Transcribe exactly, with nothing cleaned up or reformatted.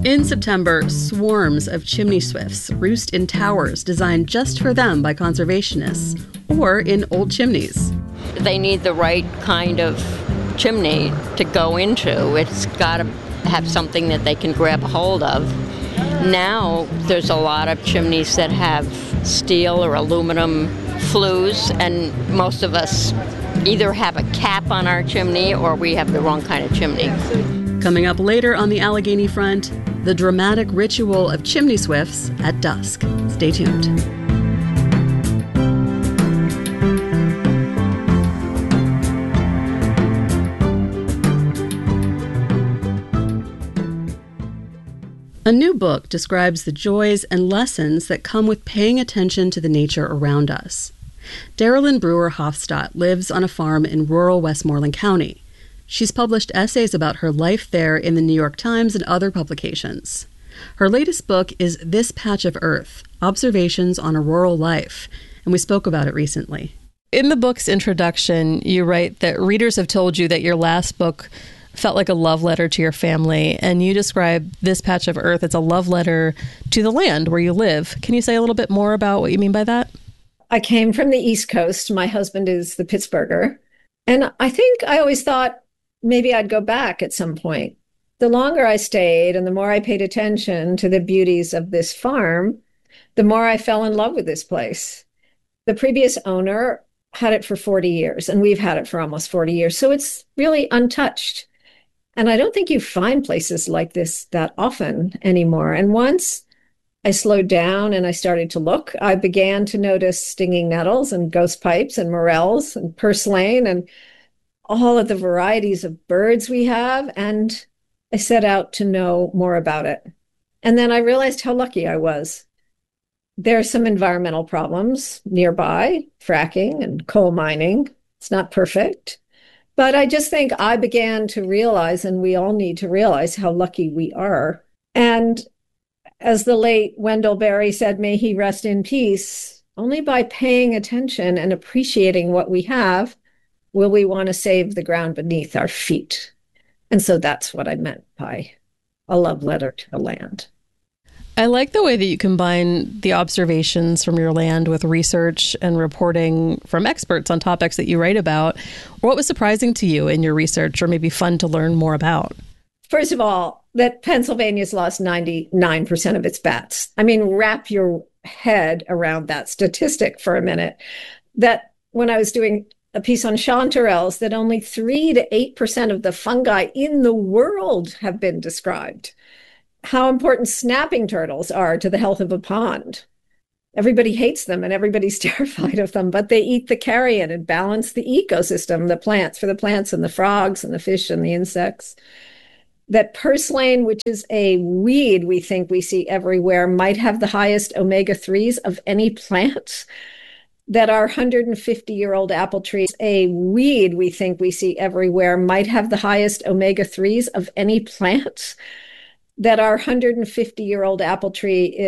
In September, swarms of chimney swifts roost in towers designed just for them by conservationists or in old chimneys. They need the right kind of chimney to go into. It's got to have something that they can grab a hold of. Now, there's a lot of chimneys that have steel or aluminum flues, and most of us either have a cap on our chimney or we have the wrong kind of chimney. Coming up later on the Allegheny Front, the dramatic ritual of chimney swifts at dusk. Stay tuned. A new book describes the joys and lessons that come with paying attention to the nature around us. Darylyn Brewer Hofstadt lives on a farm in rural Westmoreland County. She's published essays about her life there in the New York Times and other publications. Her latest book is This Patch of Earth, Observations on a Rural Life, and we spoke about it recently. In the book's introduction, you write that readers have told you that your last book felt like a love letter to your family, and you describe This Patch of Earth as a love letter to the land where you live. Can you say a little bit more about what you mean by that? I came from the East Coast. My husband is the Pittsburgher. And I think I always thought maybe I'd go back at some point. The longer I stayed and the more I paid attention to the beauties of this farm, the more I fell in love with this place. The previous owner had it for forty years, and we've had it for almost forty years. So it's really untouched. And I don't think you find places like this that often anymore. And once I slowed down and I started to look, I began to notice stinging nettles and ghost pipes and morels and purslane and all of the varieties of birds we have. And I set out to know more about it. And then I realized how lucky I was. There are some environmental problems nearby, fracking and coal mining. It's not perfect. But I just think I began to realize, and we all need to realize, how lucky we are. And as the late Wendell Berry said, may he rest in peace, only by paying attention and appreciating what we have will we want to save the ground beneath our feet. And so that's what I meant by a love letter to the land. I like the way that you combine the observations from your land with research and reporting from experts on topics that you write about. What was surprising to you in your research, or maybe fun to learn more about? First of all, that Pennsylvania's lost ninety-nine percent of its bats. I mean, wrap your head around that statistic for a minute. That when I was doing a piece on chanterelles, that only three to eight percent of the fungi in the world have been described. How important snapping turtles are to the health of a pond. Everybody hates them and everybody's terrified of them, but they eat the carrion and balance the ecosystem, the plants, for the plants and the frogs and the fish and the insects. That purslane, which is a weed we think we see everywhere, might have the highest omega threes of any plant. That our one hundred fifty-year-old apple tree, a weed we think we see everywhere, might have the highest omega threes of any plant. That our one hundred fifty-year-old apple tree is